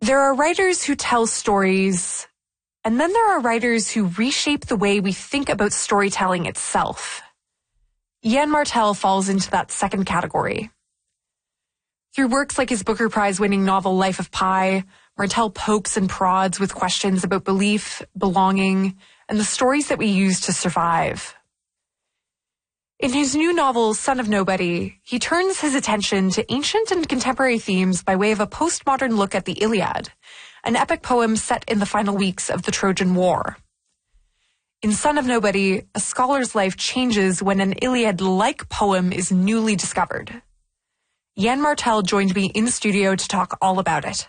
There are writers who tell stories, and then there are writers who reshape the way we think about storytelling itself. Yann Martel falls into that second category. Through works like his Booker Prize-winning novel Life of Pi, Martel pokes and prods with questions about belief, belonging, and the stories that we use to survive. In his new novel, Son of Nobody, he turns his attention to ancient and contemporary themes by way of a postmodern look at the Iliad, an epic poem set in the final weeks of the Trojan War. In Son of Nobody, a scholar's life changes when an Iliad-like poem is newly discovered. Yann Martel joined me in studio to talk all about it.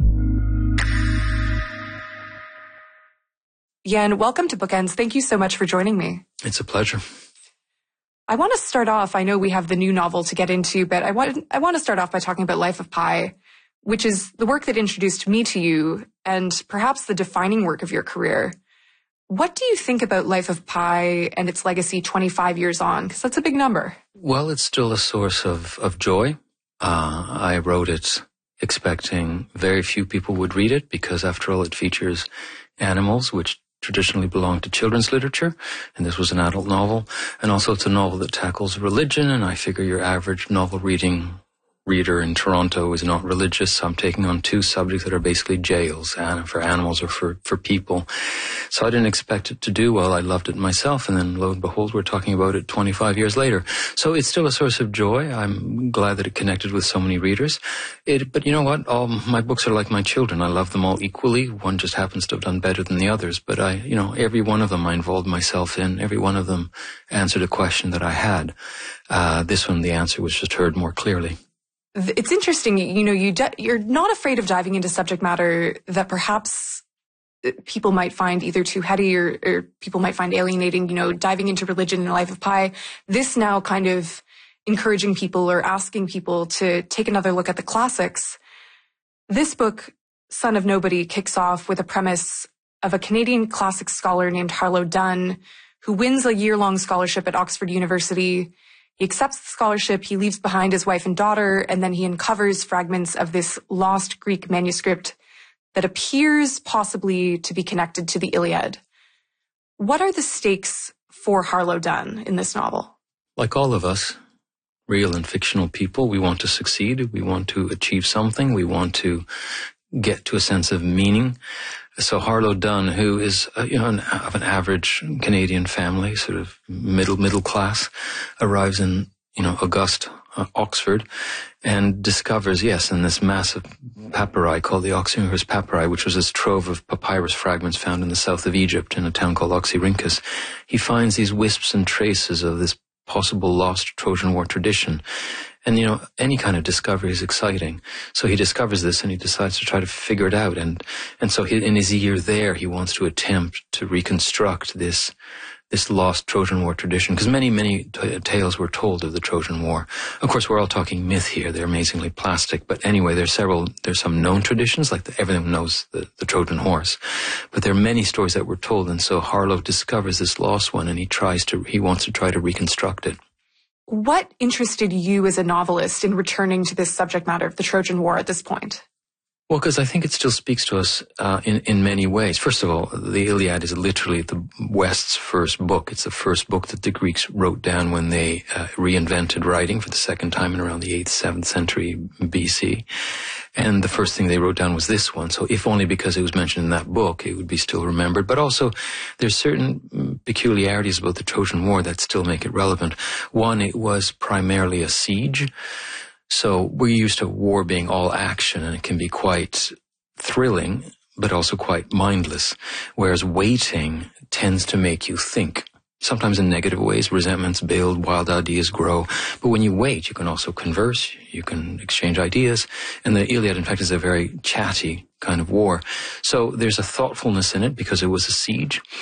Yann, welcome to Bookends. Thank you so much for joining me. It's a pleasure. I want to start off, I know we have the new novel to get into, but I want to start off by talking about Life of Pi, which is the work that introduced me to you and perhaps the defining work of your career. What do you think about Life of Pi and its legacy 25 years on? Because that's a big number. Well, it's still a source of joy. I wrote it expecting very few people would read it because, after all, it features animals, which traditionally belong to children's literature, and this was an adult novel. And also it's a novel that tackles religion, and I figure your average novel reading reader in Toronto is not religious, so I'm taking on two subjects that are basically jails, for animals or for people. So I didn't expect it to do well. I loved it myself, and then lo and behold, we're talking about it 25 years later. So it's still a source of joy. I'm glad that it connected with so many readers. But you know what? All my books are like my children. I love them all equally. One just happens to have done better than the others. But every one of them I involved myself in. Every one of them answered a question that I had. This one, the answer was just heard more clearly. It's interesting, you're not afraid of diving into subject matter that perhaps people might find either too heady or people might find alienating, diving into religion in Life of Pi. This now kind of encouraging people or asking people to take another look at the classics. This book, Son of Nobody, kicks off with a premise of a Canadian classics scholar named Harlow Dunn, who wins a year-long scholarship at Oxford University. He accepts the scholarship, he leaves behind his wife and daughter, and then he uncovers fragments of this lost Greek manuscript that appears possibly to be connected to the Iliad. What are the stakes for Harlow Dunn in this novel? Like all of us, real and fictional people, we want to succeed, we want to achieve something, we want to get to a sense of meaning. So Harlow Dunn, who is of an average Canadian family, sort of middle class, arrives in august Oxford and discovers, in this massive papyri called the Oxyrhynchus papyri, which was this trove of papyrus fragments found in the south of Egypt in a town called Oxyrhynchus. He finds these wisps and traces of this possible lost Trojan War tradition. And, any kind of discovery is exciting. So he discovers this and he decides to try to figure it out. And so in his year there, he wants to attempt to reconstruct this lost Trojan War tradition. Because many tales were told of the Trojan War. Of course, we're all talking myth here. They're amazingly plastic. But anyway, there's some known traditions, like everyone knows the Trojan horse. But there are many stories that were told. And so Harlow discovers this lost one and he wants to try to reconstruct it. What interested you as a novelist in returning to this subject matter of the Trojan War at this point? Well, because I think it still speaks to us in many ways. First of all, the Iliad is literally the West's first book. It's the first book that the Greeks wrote down when they reinvented writing for the second time in around the 8th, 7th century BC. And the first thing they wrote down was this one. So if only because it was mentioned in that book, it would be still remembered. But also, there's certain peculiarities about the Trojan War that still make it relevant. One, it was primarily a siege. So we're used to war being all action, and it can be quite thrilling, but also quite mindless. Whereas waiting tends to make you think. Sometimes in negative ways, resentments build, wild ideas grow. But when you wait, you can also converse, you can exchange ideas. And the Iliad, in fact, is a very chatty kind of war. So there's a thoughtfulness in it because it was a siege.